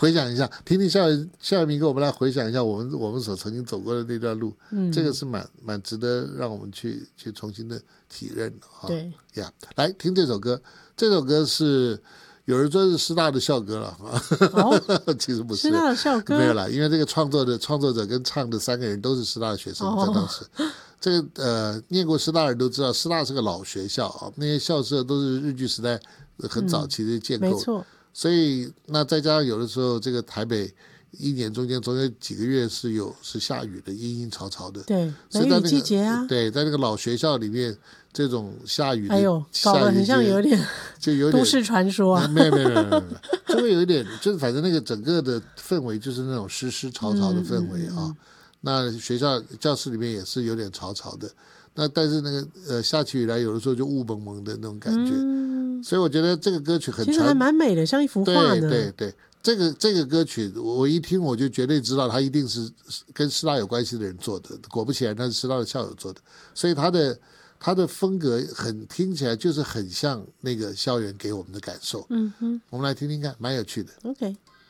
回想一下，听听校园民歌，我们来回想一下我们所曾经走过的那段路，这个是蛮值得让我们去重新的体认的哈。 对呀，来听这首歌，这首歌是有人说是师大的校歌了啊，其实不是师大的校歌没有啦，因为这个创作者跟唱的3个人都是师大的学生，在当时。这个念过师大的人都知道，师大是个老学校啊，那些校舍都是日据时代很早期的建构， 没错。 所以那再加上有的时候这个台北一年中间总有几个月是下雨的，阴阴潮潮的， 对， 所以在那个梅雨季节啊， 对，在那个老学校里面，这种下雨的， 搞得很像有点都市传说啊， 没有，就会有一点，就是反正那个整个的氛围就是那种湿湿潮潮的氛围啊。那学校教室里面也是有点潮潮的，那但是那个下起雨来，有的时候就雾蒙蒙的那种感觉，所以我觉得这个歌曲很其实还蛮美的，像一幅画呢。 对，这个歌曲我一听我就绝对知道他一定是跟师大有关系的人做的，果不其然他是师大的校友做的，所以他的风格听起来就是很像那个校园给我们的感受。我们来听听看，蛮有趣的。 OK。